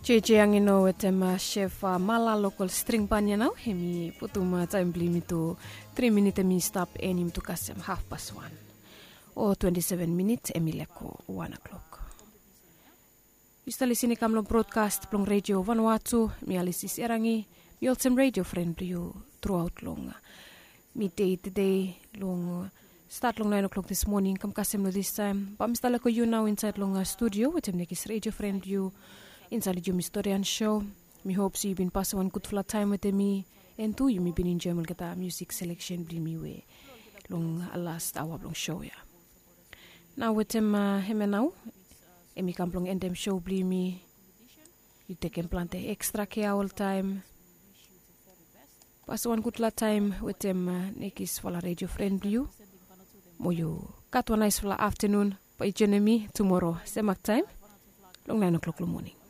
JJ ang ino tema chef mala local string panya now hemi putuma time blimi to 3 minutes mi stop enim to kasem 1:30 or 27 minutes emileko 1 o'clock. Ista lisini kamlo broadcast plong radio Vanuatu mi alisis erangi mi olsem radio friend you throughout long midday today long start long 9 o'clock this morning kam kasem no this time pa mistala ko you now inside long studio with him nekis radio friend you inside the Historian show. Me hope you've been passing one good flat time with me and too you may been enjoying the music selection bring me way long last hour long show ya. Now with him now emi kamplong endem show bring me you take and plant extra care all time. Pass one good flat time with him nekis for radio friend you. Mo you got one nice flat afternoon by me tomorrow same time long 9 o'clock in the morning.